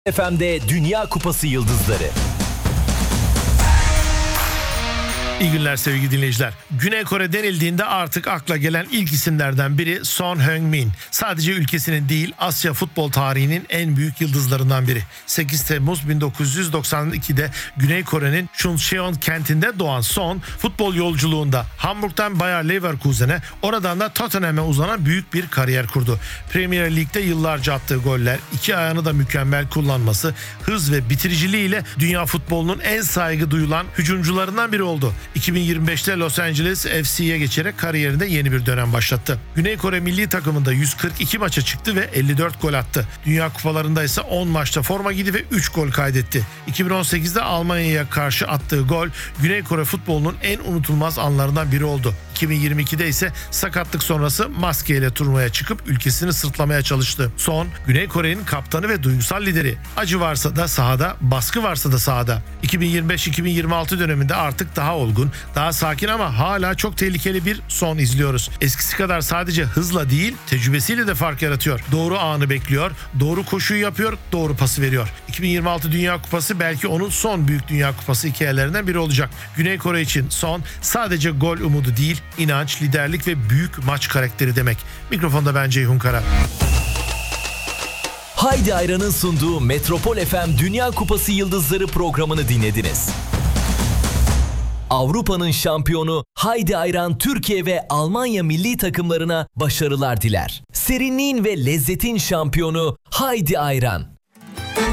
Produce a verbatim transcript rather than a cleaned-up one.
F M'de Dünya Kupası Yıldızları. İyi günler sevgili dinleyiciler. Güney Kore denildiğinde artık akla gelen ilk isimlerden biri Son Heung-min. Sadece ülkesinin değil, Asya futbol tarihinin en büyük yıldızlarından biri. sekiz Temmuz bin dokuz yüz doksan iki'de Güney Kore'nin Chuncheon kentinde doğan Son, futbol yolculuğunda Hamburg'dan Bayer Leverkusen'e, oradan da Tottenham'e uzanan büyük bir kariyer kurdu. Premier Lig'de yıllarca attığı goller, iki ayağını da mükemmel kullanması, hız ve bitiriciliğiyle dünya futbolunun en saygı duyulan hücumcularından biri oldu. iki bin yirmi beş'te Los Angeles F C'ye geçerek kariyerinde yeni bir dönem başlattı. Güney Kore milli takımında yüz kırk iki maça çıktı ve elli dört gol attı. Dünya kupalarında ise on maçta forma giydi ve üç gol kaydetti. iki bin on sekiz'de Almanya'ya karşı attığı gol Güney Kore futbolunun en unutulmaz anlarından biri oldu. iki bin yirmi iki'de ise sakatlık sonrası maskeyle turnuvaya çıkıp ülkesini sırtlamaya çalıştı. Son, Güney Kore'nin kaptanı ve duygusal lideri. Acı varsa da sahada, baskı varsa da sahada. iki bin yirmi beş iki bin yirmi altı döneminde artık daha olgun, daha sakin ama hala çok tehlikeli bir Son izliyoruz. Eskisi kadar sadece hızla değil, tecrübesiyle de fark yaratıyor. Doğru anı bekliyor, doğru koşuyu yapıyor, doğru pası veriyor. iki bin yirmi altı Dünya Kupası belki onun son büyük Dünya Kupası hikayelerinden biri olacak. Güney Kore için Son sadece gol umudu değil, inanç, liderlik ve büyük maç karakteri demek. Mikrofonda ben Ceyhun Kara. Haydi Ayran'ın sunduğu Metropol F M Dünya Kupası Yıldızları programını dinlediniz. Avrupa'nın şampiyonu Haydi Ayran Türkiye ve Almanya milli takımlarına başarılar diler. Serinliğin ve lezzetin şampiyonu Haydi Ayran.